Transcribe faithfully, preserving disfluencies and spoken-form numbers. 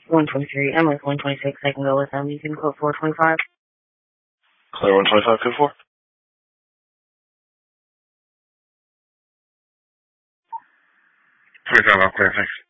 one twenty-three. I'm with one twenty-six. I can go with them. You can quote four twenty-five. Clear one twenty-five, good four. twenty-five, I'll clear, thanks.